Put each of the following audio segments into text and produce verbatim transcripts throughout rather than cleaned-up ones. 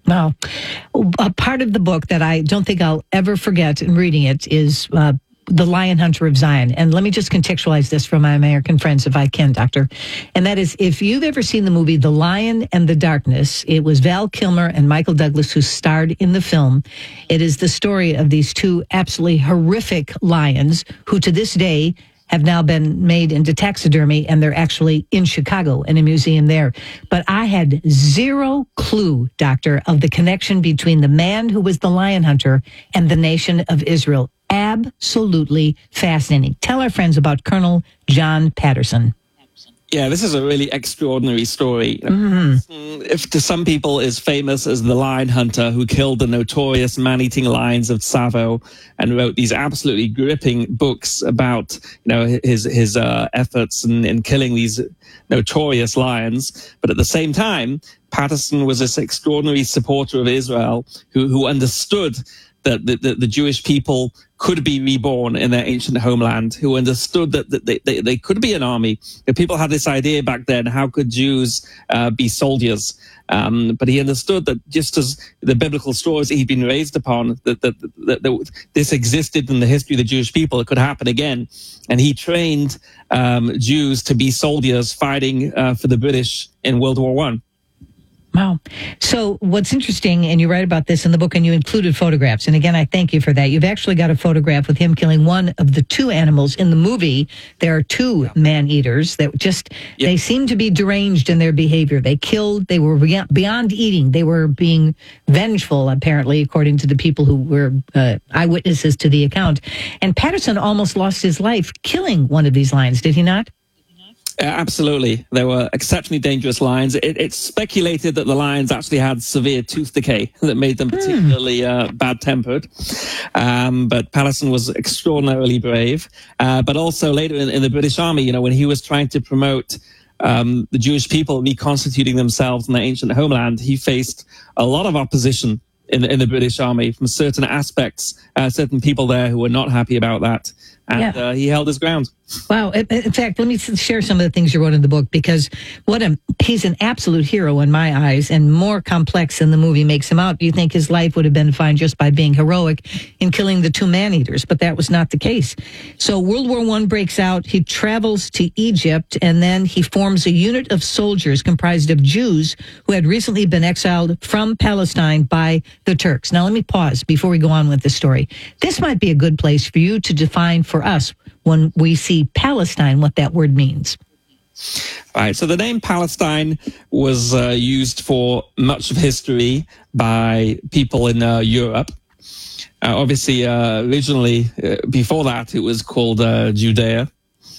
Well, a part of the book that I don't think I'll ever forget in reading it is uh, The Lion Hunter of Zion. And let me just contextualize this for my American friends, if I can, Doctor. And that is, if you've ever seen the movie The Lion and the Darkness, it was Val Kilmer and Michael Douglas who starred in the film. It is the story of these two absolutely horrific lions who to this day have now been made into taxidermy, and they're actually in Chicago in a museum there. But I had zero clue, Doctor, of the connection between the man who was the lion hunter and the nation of Israel. Absolutely fascinating. Tell our friends about Colonel John Patterson. Yeah, this is a really extraordinary story. Mm-hmm. If to some people is famous as the lion hunter who killed the notorious man-eating lions of Tsavo and wrote these absolutely gripping books about, you know, his his uh, efforts in, in killing these notorious lions. But at the same time, Patterson was this extraordinary supporter of Israel who who understood that the, the, the Jewish people could be reborn in their ancient homeland, who understood that, that they, they, they could be an army. The people had this idea back then, how could Jews uh, be soldiers? Um, but he understood that just as the biblical stories he'd been raised upon, that, that, that, that this existed in the history of the Jewish people, it could happen again. And he trained um, Jews to be soldiers fighting uh, for the British in World War One. Wow. So what's interesting, and you write about this in the book, and you included photographs. And again, I thank you for that. You've actually got a photograph with him killing one of the two animals in the movie. There are two yeah. man-eaters that just, yeah. they seem to be deranged in their behavior. They killed, they were beyond eating. They were being vengeful, apparently, according to the people who were uh, eyewitnesses to the account. And Patterson almost lost his life killing one of these lions, did he not? Absolutely. They were exceptionally dangerous lions. It, it's speculated that the lions actually had severe tooth decay that made them particularly uh, bad-tempered. Um, but Patterson was extraordinarily brave. Uh, but also later in, in the British Army, you know, when he was trying to promote um, the Jewish people reconstituting themselves in their ancient homeland, he faced a lot of opposition in the, in the British Army from certain aspects, uh, certain people there who were not happy about that. And yeah. uh, he held his ground. Wow. In fact, let me share some of the things you wrote in the book, because what a, he's an absolute hero in my eyes, and more complex than the movie makes him out. You think his life would have been fine just by being heroic in killing the two man-eaters, but that was not the case. So World War One breaks out. He travels to Egypt, and then he forms a unit of soldiers comprised of Jews who had recently been exiled from Palestine by the Turks. Now, let me pause before we go on with this story. This might be a good place for you to define for us when we see Palestine, what that word means. Right. So the name Palestine was uh, used for much of history by people in uh, Europe. Uh, obviously, uh, originally, uh, before that, it was called uh, Judea.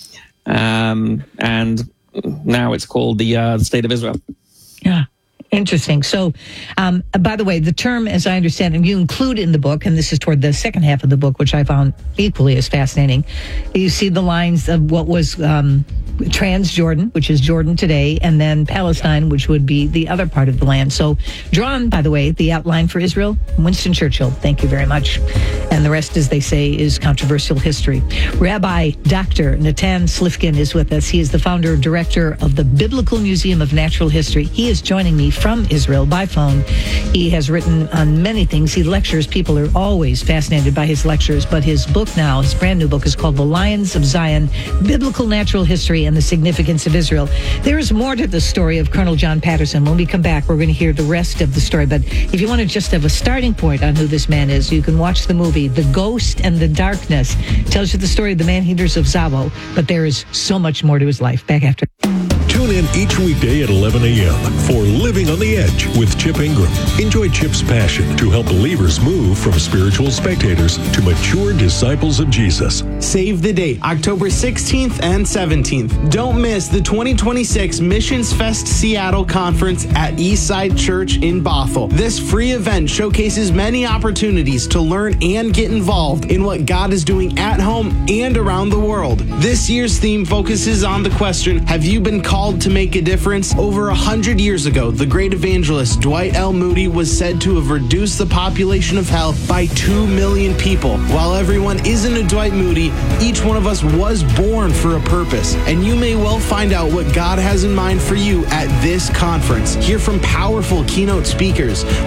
Um, and now it's called the, uh, the State of Israel. Yeah. Interesting. So, um, by the way, the term, as I understand it, you include in the book, and this is toward the second half of the book, which I found equally as fascinating. You see the lines of what was um, Transjordan, which is Jordan today, and then Palestine, which would be the other part of the land. So, drawn, by the way, the outline for Israel, Winston Churchill. Thank you very much. And the rest, as they say, is controversial history. Rabbi Doctor Natan Slifkin is with us. He is the founder and director of the Biblical Museum of Natural History. He is joining me from Israel by phone. He has written on many things. He lectures. People are always fascinated by his lectures, but his book now, his brand new book, is called The Lions of Zion, Biblical Natural History and the Significance of Israel. There is more to the story of Colonel John Patterson. When we come back, we're going to hear the rest of the story. But if you want to just have a starting point on who this man is, you can watch the movie The Ghost and the Darkness. It tells you the story of the man-eaters of Tsavo, but there is so much more to his life. Back after. Tune in each weekday at eleven a.m. for Living on the Edge with Chip Ingram. Enjoy Chip's passion to help believers move from spiritual spectators to mature disciples of Jesus. Save the date, October sixteenth and seventeenth. Don't miss the twenty twenty-six Missions Fest Seattle Conference at Eastside Church in Bothell. This free event showcases many opportunities to learn and get involved in what God is doing at home and around the world. This year's theme focuses on the question, have you been called to make a difference? Over a hundred years ago, the great evangelist Dwight L. Moody was said to have reduced the population of hell by two million people. While everyone isn't a Dwight Moody, each one of us was born for a purpose, and you may well find out what God has in mind for you at this conference. Hear from powerful keynote speakers,